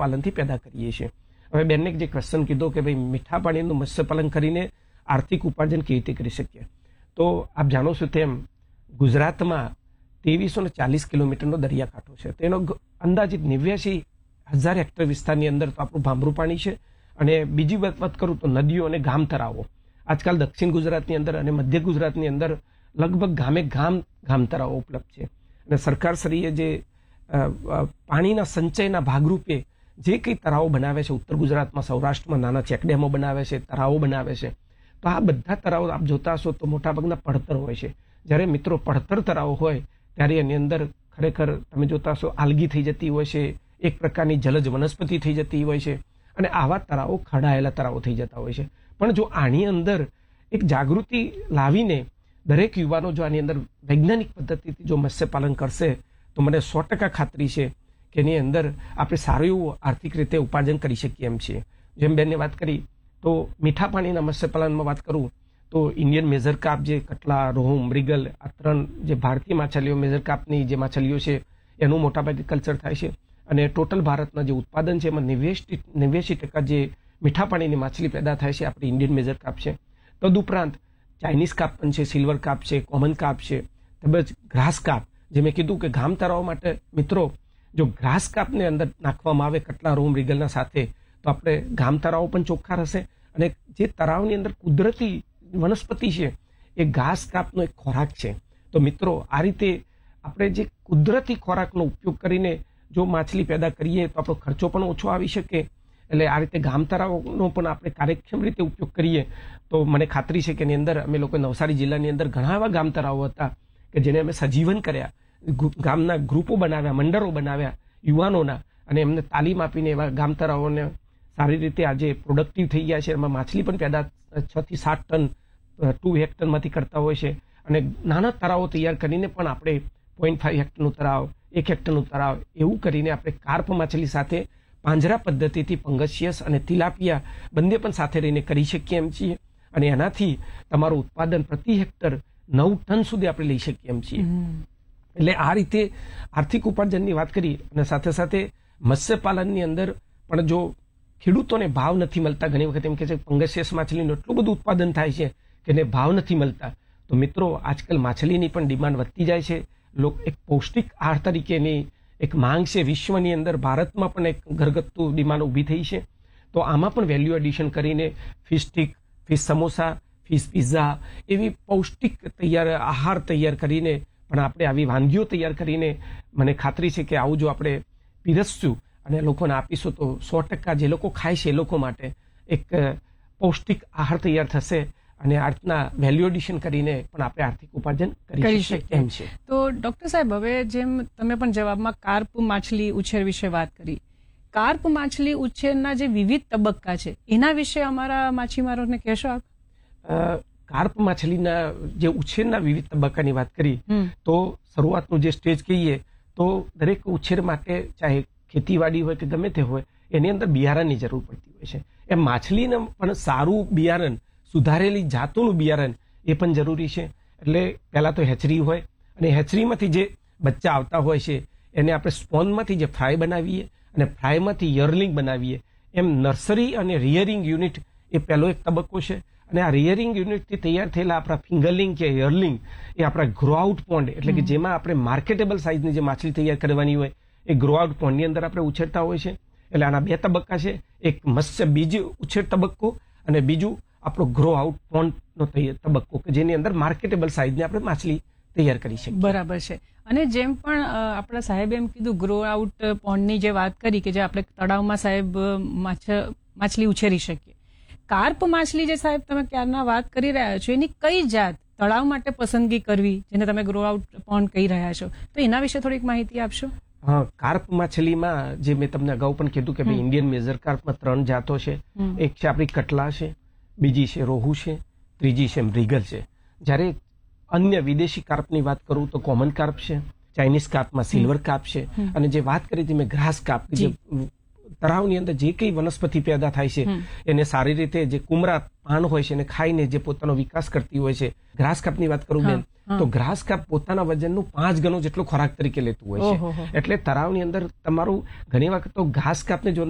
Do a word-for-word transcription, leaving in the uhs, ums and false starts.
મત્સ્યપાલનથી પેદા કરીએ છીએ. હવે બેનને જે ક્વેશ્ચન કીધો કે ભાઈ મીઠા પાણીનું મત્સ્યપાલન કરીને આર્થિક ઉપાર્જન કેવી રીતે કરી શકીએ, તો આપ જાણો છો તેમ ગુજરાતમાં ત્રેવીસો ને ચાલીસ કિલોમીટરનો દરિયાકાંઠો છે. તેનો અંદાજિત નેવ્યાસી હજાર હેક્ટર વિસ્તારની અંદર તો આપણું ભાંભરું પાણી છે. અને બીજી વાત કરું તો નદીઓ અને ગામ તળાવો આજકાલ દક્ષિણ ગુજરાતની અંદર અને મધ્ય ગુજરાતની અંદર લગભગ ગામે ગામ ગામ તળાવો ઉપલબ્ધ છે. અને સરકારશ્રીએ જે પાણીના સંચયના ભાગરૂપે જે કંઈ તળાવો બનાવે છે, ઉત્તર ગુજરાતમાં સૌરાષ્ટ્રમાં નાના ચેકડેમો બનાવે છે, તળાવો બનાવે છે, તો આ બધા તળાવો આપ જોતા હશો તો મોટાભાગના પડતર હોય છે. જ્યારે મિત્રો પડતર તળાવો હોય ત્યારે એની અંદર ખરેખર તમે જોતા હશો આલ્ગી થઈ જતી હોય છે, એક પ્રકારની જલજ વનસ્પતિ થઈ જતી હોય છે, અને આવા તળાવો ખડાયેલા તળાવો થઈ જતા હોય છે. પણ જો આની અંદર એક જાગૃતિ લાવીને દરેક યુવાનો જો આની અંદર વૈજ્ઞાનિક પદ્ધતિથી જો મત્સ્યપાલન કરશે તો મને સો ટકા ખાતરી છે કે એની અંદર આપણે સારું એવું આર્થિક રીતે ઉપાર્જન કરી શકીએ એમ છીએ. જેમ બેનને વાત કરી તો મીઠા પાણીના મત્સ્યપાલનમાં વાત કરું તો ઇન્ડિયન મેજર કાર્પ જે કટલા, રોહુ, મૃગલ આ ત્રણ જે ભારતીય માછલીઓ મેજર કાર્પની જે માછલીઓ છે એનું મોટાભાગે કલ્ચર થાય છે. અને ટોટલ ભારતના જે ઉત્પાદન છે એમાં નેવ્યાસી નેવ્યાસી ટકા જે મીઠા પાણીની માછલી પેદા થાય છે આપણી ઇન્ડિયન મેજર કાર્પ છે. તદુપરાંત ચાઇનીઝ કાર્પ પણ છે, સિલ્વર કાર્પ છે, કોમન કાર્પ છે, તેમજ ગ્રાસ કાર્પ. જે મેં કીધું કે ગામ તળાવ માટે મિત્રો જો ગ્રાસ કાર્પને અંદર નાખવામાં આવે કટલા, રોહુ, મૃગલના સાથે તો આપણે ગામ તળાવો પણ ચોખ્ખા રહેશે. અને જે તળાવની અંદર કુદરતી વનસ્પતિ છે એ ઘાસ કાપનો એક ખોરાક છે. તો મિત્રો આ રીતે આપણે જે કુદરતી ખોરાકનો ઉપયોગ કરીને જો માછલી પેદા કરીએ તો આપણો ખર્ચો પણ ઓછો આવી શકે. એટલે આ રીતે ગામ તળાવનો પણ આપણે કાર્યક્ષમ રીતે ઉપયોગ કરીએ તો મને ખાતરી છે કે એની અંદર અમે લોકો નવસારી જિલ્લાની અંદર ઘણા એવા ગામ તળાવો હતા કે જેને અમે સજીવન કર્યા, ગામના ગ્રુપો બનાવ્યા, મંડળો બનાવ્યા યુવાનોના, અને એમને તાલીમ આપીને એવા ગામ તળાવોને સારી રીતે આજે પ્રોડક્ટિવ થઈ ગયા છે. એમાં માછલી પણ પેદા છ થી સાત ટન ટુ હેક્ટરમાંથી કરતા હોય છે. અને નાના તળાવો તૈયાર કરીને પણ આપણે પોઈન્ટ ફાઈવ હેક્ટરનું તળાવ, એક હેક્ટરનું તળાવ એવું કરીને આપણે કાર્પ માછલી સાથે પાંજરા પદ્ધતિથી પંગસિયસ અને તિલાપિયા બંને પણ સાથે રહીને કરી શકીએ એમ છીએ. અને એનાથી તમારું ઉત્પાદન પ્રતિ હેક્ટર નવ ટન સુધી આપણે લઈ શકીએ એમ છીએ. એટલે આ રીતે આર્થિક ઉપાર્જનની વાત કરી અને સાથે સાથે મત્સ્યપાલનની અંદર પણ જો ખેડૂતોને ભાવ નથી મળતા, ઘણી વખત એમ કે છે પંગસિયસ માછલીનું એટલું બધું ઉત્પાદન થાય છે કે એને ભાવ નથી મળતા, તો મિત્રો આજકાલ માછલીની પણ ડિમાન્ડ વધતી જાય છે. લોક એક પૌષ્ટિક આહાર તરીકેની એક માંગ છે વિશ્વની અંદર, ભારતમાં પણ એક ઘરગથ્થુ ડિમાન્ડ ઊભી થઈ છે. તો આમાં પણ વેલ્યુ એડિશન કરીને fish stick, fish samosa, fish pizza એવી પૌષ્ટિક તૈયાર આહાર તૈયાર કરીને પણ આપણે આવી વાનગીઓ તૈયાર કરીને મને ખાતરી છે કે આવું જો આપણે પીરસશું અને લોકોને આપીશું તો સો ટકા જે લોકો ખાય છે એ લોકો માટે એક પૌષ્ટિક આહાર તૈયાર થશે. અને આ રીતના વેલ્યુ એડિશન કરીને પણ આપણે આર્થિક ઉપાર્જન કરી શકીએ એમ છે. તો ડોક્ટર સાહેબ, હવે જેમ તમે પણ જવાબમાં કાર્પ માછલી ઉછેર વિશે વાત કરી, કાર્પ માછલી ઉછેરના જે વિવિધ તબક્કા છે એના વિશે અમારા માછીમારોને કહેશો આપ? કાર્પ માછલીના જે ઉછેરના વિવિધ તબક્કાની વાત કરી તો શરૂઆતનું જે સ્ટેજ કહીએ તો દરેક ઉછેર માટે ચાહે ખેતીવાડી હોય કે ગમે તે હોય એની અંદર બિયારણની જરૂર પડતી હોય છે. એ માછલીને પણ સારું બિયારણ, સુધારેલી જાતોનું બિયારણ એ પણ જરૂરી છે. એટલે પહેલાં તો હેચરી હોય અને હેચરીમાંથી જે બચ્ચા આવતા હોય છે એને આપણે સ્પોનમાંથી જે ફ્રાય બનાવીએ અને ફ્રાયમાંથી યરલિંગ બનાવીએ. એમ નર્સરી અને રિયરિંગ યુનિટ એ પહેલો એક તબક્કો છે. અને આ રિયરિંગ યુનિટથી તૈયાર થયેલા આપણા ફિંગરલિંગ કે યરલિંગ એ આપણા ગ્રો આઉટ પોન્ડ, એટલે કે જેમાં આપણે માર્કેટેબલ સાઇઝની જે માછલી તૈયાર કરવાની હોય એ ગ્રો આઉટ પોન્ડની અંદર આપણે ઉછેરતા હોય છે. એટલે આના બે તબક્કા છે, એક મત્સ્ય બીજ ઉછેર તબક્કો અને બીજું આપણો ગ્રો આઉટ પોન્ડનો તબક્કો કે જેની અંદર માર્કેટેબલ સાઇઝની આપણે માછલી તૈયાર કરી શકીએ. બરાબર છે. અને જેમ પણ આપણા સાહેબે એમ કીધું ગ્રો આઉટ પોન્ડની જે વાત કરી કે જે આપણે તળાવમાં સાહેબ માછ માછલી ઉછેરી શકીએ, કાર્પ માછલી જે સાહેબ તમે ક્યારના વાત કરી રહ્યા છો એની કઈ જાત તળાવ માટે પસંદગી કરવી જેને તમે ગ્રો આઉટ પોન્ડ કહી રહ્યા છો, તો એના વિશે થોડીક માહિતી આપશો? હા, કાર્પ માછલીમાં જે મેં તમને અગાઉ પણ કીધું કે ભાઈ ઇન્ડિયન મેજર કાર્પમાં ત્રણ જાતો છે. એક છે આપણી કટલા છે, બીજી છે રોહુ છે, ત્રીજી છે મૃગલ છે. જ્યારે અન્ય વિદેશી કાર્પની વાત કરું તો કોમન કાર્પ છે, ચાઇનીઝ કાર્પમાં સિલ્વર કાર્પ છે, અને જે વાત કરી હતી મેં ગ્રાસ કાર્પ, જે તળાવની અંદર જે કઈ વનસ્પતિ પેદા થાય છે એને સારી રીતે જે કુમરા પાન હોય છે એને ખાઈને જે પોતાનો વિકાસ કરતી હોય છે. ગ્રાસ કાર્પની વાત કરું બેન તો ગ્રાસ કાર્પ પોતાના વજનનું પાંચ ગણો જેટલો ખોરાક તરીકે લેતું હોય છે. એટલે તળાવની અંદર તમારું ઘણી વખત તો ઘાસ કાર્પને જો